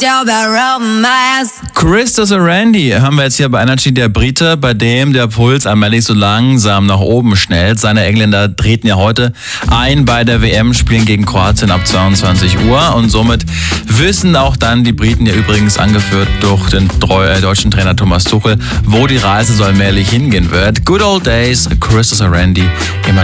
Christopher Randy haben wir jetzt hier bei Energy, der Brite, bei dem der Puls allmählich so langsam nach oben schnellt. Seine Engländer treten ja heute ein bei der WM, spielen gegen Kroatien ab 22 Uhr und somit wissen auch dann die Briten, ja übrigens angeführt durch den deutschen Trainer Thomas Tuchel, wo die Reise so allmählich hingehen wird. Good old days, Christopher Randy.